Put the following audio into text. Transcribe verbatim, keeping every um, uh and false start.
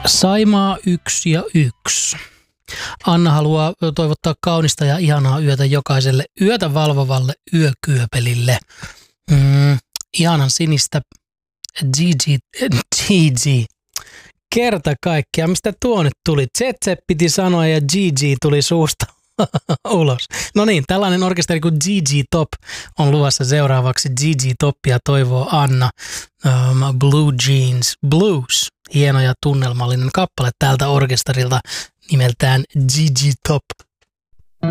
Saimaa yksi ja yksi. Anna haluaa toivottaa kaunista ja ihanaa yötä jokaiselle yötä valvovalle yökyöpelille. Mm, ihanan sinistä Gigi, Gigi. Kerta kaikkiaan. Mistä tuo nyt tuli? Zeze piti sanoa ja Gigi tuli suusta ulos. No niin, tällainen orkesteri kuin Gigi Top on luvassa seuraavaksi. Gigi Topia toivoo Anna. Um, Blue Jeans Blues. Hieno ja tunnelmallinen kappale tältä orkesterilta nimeltään Gigi Top.